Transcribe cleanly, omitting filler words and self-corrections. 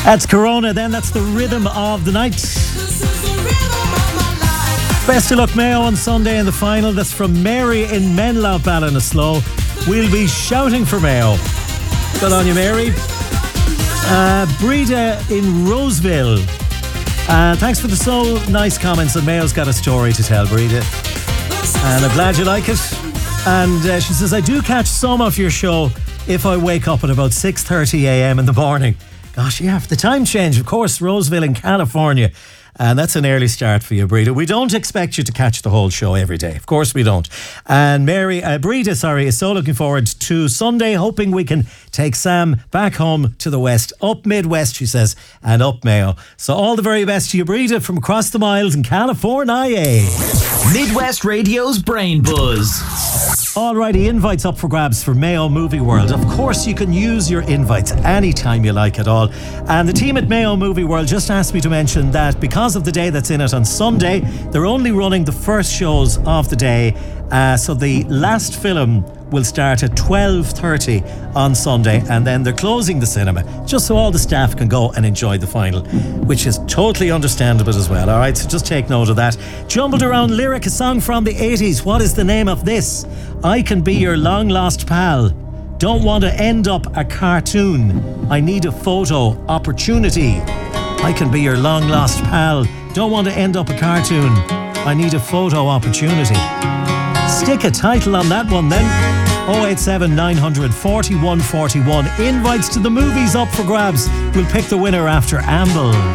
That's Corona then, that's the rhythm of the night. Best of luck Mayo on Sunday in the final. That's from Mary in Menlough, Ballinasloe. We'll be shouting for Mayo. Good on you, Mary. Breda in Roseville. Thanks for the so nice comments, and Mayo's got a story to tell, Breda. And I'm glad you like it. And she says, I do catch some of your show if I wake up at about 6:30 a.m. in the morning. Gosh, yeah, for the time change, of course, Roseville in California. And that's an early start for you, Breda. We don't expect you to catch the whole show every day. Of course we don't. And Breda, is so looking forward to Sunday, hoping we can take Sam back home to the west. Up Midwest, she says, and up Mayo. So all the very best to you, Breda, from across the miles in California. Midwest Radio's Brain Buzz. Alrighty, invites up for grabs for Mayo Movie World. Of course, you can use your invites anytime you like at all. And the team at Mayo Movie World just asked me to mention that because of the day that's in it on Sunday, they're only running the first shows of the day. So the last film will start at 12:30 on Sunday, and then they're closing the cinema just so all the staff can go and enjoy the final, which is totally understandable as well. Alright, so just take note of that. Jumbled around lyric, a song from the 80s. What is the name of this? I Can Be Your Long Lost Pal. Don't want to end up a cartoon. I Need a Photo Opportunity. I can be your long lost pal. Don't want to end up a cartoon. I need a photo opportunity. Stick a title on that one then. 087 900 4141. Invites to the movies up for grabs. We'll pick the winner after Amble.